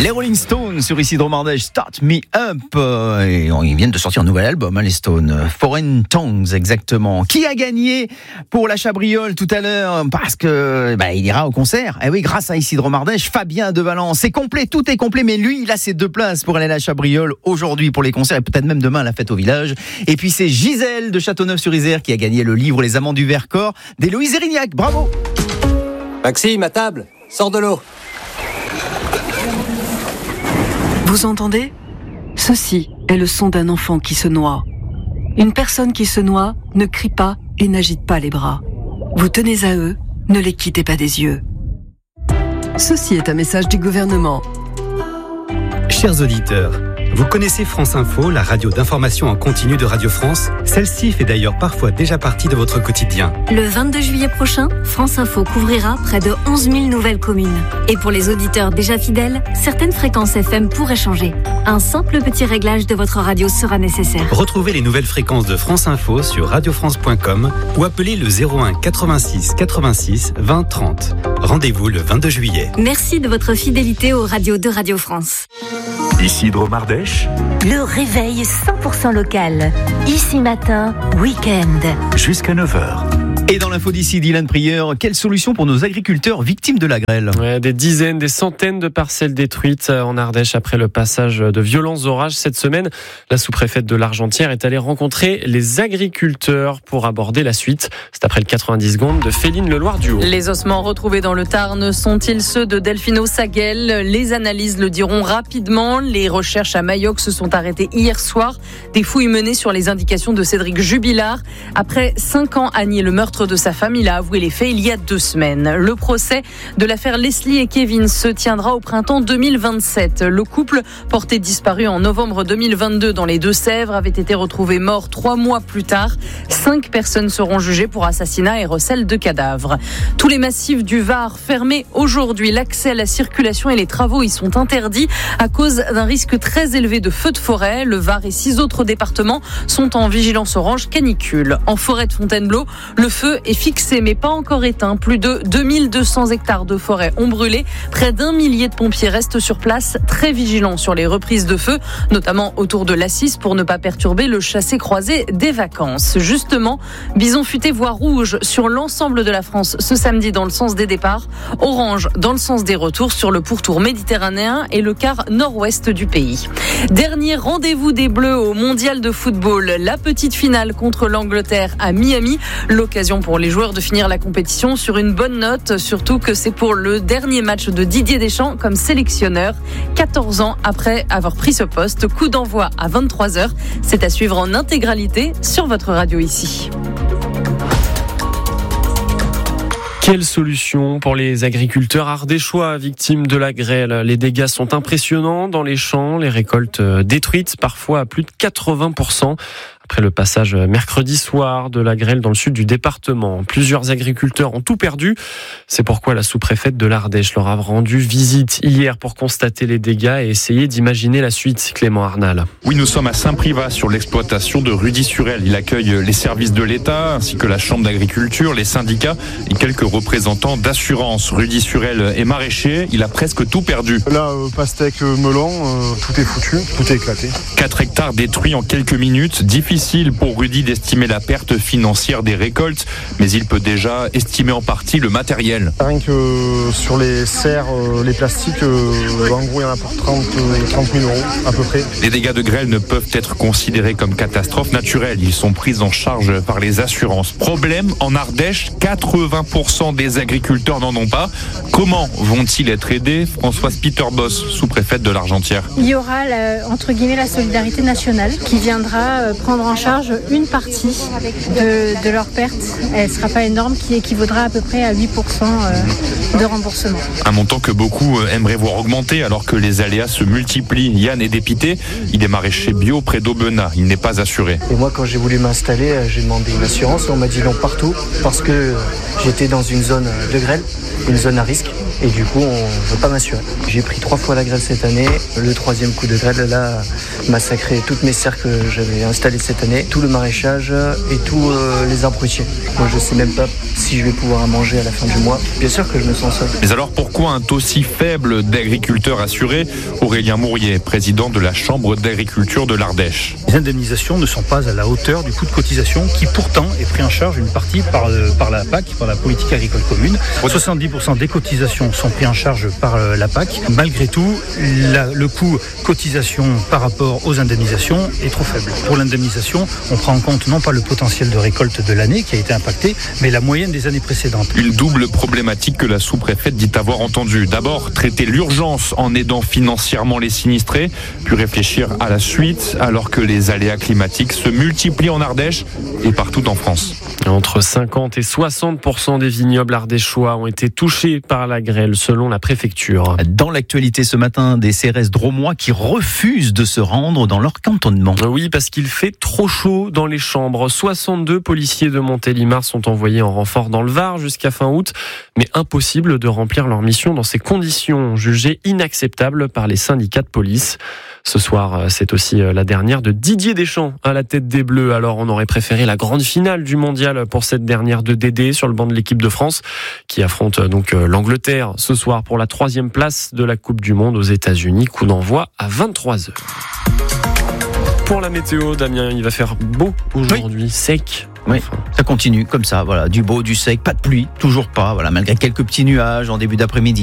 Les Rolling Stones sur Isidro Mardèche, Start Me Up. Et ils viennent de sortir un nouvel album, les Stones. Foreign Tongues, exactement. Qui a gagné pour la Chabriolle tout à l'heure? Parce que il ira au concert. Eh oui, grâce à Isidro Mardèche, Fabien de Valence. C'est complet, tout est complet. Mais lui, il a ses 2 places pour aller à la Chabriolle aujourd'hui pour les concerts et peut-être même demain à la fête au village. Et puis c'est Gisèle de Châteauneuf-sur-Isère qui a gagné le livre Les Amants du Vercors d'Héloïse Erignac. Bravo. Maxime, à table, sors de l'eau. Vous entendez ? Ceci est le son d'un enfant qui se noie. Une personne qui se noie ne crie pas et n'agite pas les bras. Vous tenez à eux, ne les quittez pas des yeux. Ceci est un message du gouvernement. Chers auditeurs, vous connaissez France Info, la radio d'information en continu de Radio France ? Celle-ci fait d'ailleurs parfois déjà partie de votre quotidien. Le 22 juillet prochain, France Info couvrira près de 11 000 nouvelles communes. Et pour les auditeurs déjà fidèles, certaines fréquences FM pourraient changer. Un simple petit réglage de votre radio sera nécessaire. Retrouvez les nouvelles fréquences de France Info sur radiofrance.com ou appelez le 01 86 86 20 30. Rendez-vous le 22 juillet. Merci de votre fidélité aux radios de Radio France. Isidro Mardèche, le réveil 100% local. Ici matin, week-end. Jusqu'à 9h. Et dans l'info d'ici, Dylan Prieur, quelle solution pour nos agriculteurs victimes de la grêle ? Des dizaines, des centaines de parcelles détruites en Ardèche après le passage de violents orages cette semaine. La sous-préfète de l'Argentière est allée rencontrer les agriculteurs pour aborder la suite. C'est après le 90 secondes de Féline Leloir-Duhaut. Les ossements retrouvés dans le Tarn sont-ils ceux de Delphino Saguel ? Les analyses le diront rapidement. Les recherches à Mayoc se sont arrêtées hier soir. Des fouilles menées sur les indications de Cédric Jubilard. Après 5 ans à nier le meurtre de sa femme, il a avoué les faits il y a 2 semaines. Le procès de l'affaire Leslie et Kevin se tiendra au printemps 2027. Le couple, porté disparu en novembre 2022 dans les Deux-Sèvres, avait été retrouvé mort 3 mois plus tard. 5 personnes seront jugées pour assassinat et recel de cadavres. Tous les massifs du Var fermés aujourd'hui. L'accès à la circulation et les travaux y sont interdits à cause d'un risque très élevé de feux de forêt. Le Var et 6 autres départements sont en vigilance orange canicule. En forêt de Fontainebleau, le feu est fixé mais pas encore éteint. Plus de 2200 hectares de forêt ont brûlé. Près d'1 millier de pompiers restent sur place, très vigilants sur les reprises de feu, notamment autour de l'Assis pour ne pas perturber le chassé-croisé des vacances. Justement, bison futé voie rouge sur l'ensemble de la France ce samedi dans le sens des départs, orange dans le sens des retours sur le pourtour méditerranéen et le quart nord-ouest du pays. Dernier rendez-vous des Bleus au mondial de football, la petite finale contre l'Angleterre à Miami. L'occasion pour les joueurs de finir la compétition sur une bonne note, surtout que c'est pour le dernier match de Didier Deschamps comme sélectionneur. 14 ans après avoir pris ce poste, coup d'envoi à 23h. C'est à suivre en intégralité sur votre radio ici. Quelle solution pour les agriculteurs ardéchois victimes de la grêle ? Les dégâts sont impressionnants dans les champs, les récoltes détruites, parfois à plus de 80%. Après le passage mercredi soir de la grêle dans le sud du département, plusieurs agriculteurs ont tout perdu. C'est pourquoi la sous-préfète de l'Ardèche leur a rendu visite hier pour constater les dégâts et essayer d'imaginer la suite. Clément Arnal. Oui, nous sommes à Saint-Privat sur l'exploitation de Rudy-sur-Elle. Il accueille les services de l'État ainsi que la Chambre d'agriculture, les syndicats et quelques représentants d'assurance. Rudy-sur-Elle est maraîcher, il a presque tout perdu. Là, pastèque, melon, tout est foutu, tout est éclaté. 4 hectares détruits en quelques minutes. Difficile pour Rudy d'estimer la perte financière des récoltes, mais il peut déjà estimer en partie le matériel. Rien que sur les serres, les plastiques, en gros il y en a pour 30 000 euros à peu près. Les dégâts de grêle ne peuvent être considérés comme catastrophes naturelles. Ils sont pris en charge par les assurances. Problème, en Ardèche, 80% des agriculteurs n'en ont pas. Comment vont-ils être aidés ? Françoise Peter-Boss, sous-préfète de l'Argentière. Il y aura entre guillemets la solidarité nationale qui viendra prendre en charge une partie de leur perte. Elle ne sera pas énorme, qui équivaudra à peu près à 8% de remboursement. Un montant que beaucoup aimeraient voir augmenter alors que les aléas se multiplient. Yann est dépité, il est maraîcher bio près d'Aubenas, il n'est pas assuré. Et moi quand j'ai voulu m'installer, j'ai demandé une assurance, on m'a dit non partout parce que j'étais dans une zone de grêle, une zone à risque. Et du coup, on ne veut pas m'assurer. J'ai pris 3 fois la grêle cette année. Le 3e coup de grêle, là, massacré toutes mes serres que j'avais installées cet cette année, tout le maraîchage et tous les arbres fruitiers. Moi, je sais même pas si je vais pouvoir en manger à la fin du mois. Bien sûr que je me sens seul. Mais alors pourquoi un taux si faible d'agriculteurs assurés? Aurélien Mourier, président de la Chambre d'agriculture de l'Ardèche. Les indemnisations ne sont pas à la hauteur du coût de cotisation qui pourtant est pris en charge une partie par la PAC, par la politique agricole commune. 70% des cotisations sont pris en charge par la PAC. Malgré tout, le coût cotisation par rapport aux indemnisations est trop faible. Pour l'indemnisation, on prend en compte non pas le potentiel de récolte de l'année qui a été impacté, mais la moyenne des années précédentes. Une double problématique que la sous-préfète dit avoir entendue. D'abord, traiter l'urgence en aidant financièrement les sinistrés, puis réfléchir à la suite alors que les aléas climatiques se multiplient en Ardèche et partout en France. Entre 50 et 60% des vignobles ardéchois ont été touchés par la grêle, selon la préfecture. Dans l'actualité ce matin, des CRS drômois qui refusent de se rendre dans leur cantonnement. Oui, parce qu'il fait trop chaud dans les chambres. 62 policiers de Montélimar sont envoyés en renfort dans le Var jusqu'à fin août, mais impossible de remplir leur mission dans ces conditions, jugées inacceptables par les syndicats de police. Ce soir, c'est aussi la dernière de Didier Deschamps à la tête des Bleus. Alors, on aurait préféré la grande finale du mondial pour cette dernière de Dédé sur le banc de l'équipe de France, qui affronte donc l'Angleterre ce soir pour la 3e place de la Coupe du Monde aux États-Unis. Coup d'envoi à 23h. Pour la météo, Damien, il va faire beau aujourd'hui, sec. Oui, ça continue comme ça, voilà, du beau, du sec, pas de pluie, toujours pas, voilà, malgré quelques petits nuages en début d'après-midi.